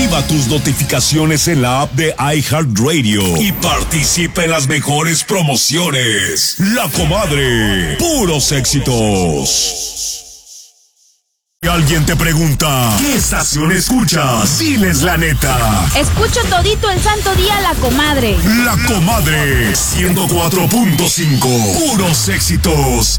Activa tus notificaciones en la app de iHeartRadio y participa en las mejores promociones. La Comadre, puros éxitos. Si alguien te pregunta, ¿qué estación escuchas? Diles la neta. Escucho todito el santo día La Comadre. La Comadre, 104.5, puros éxitos.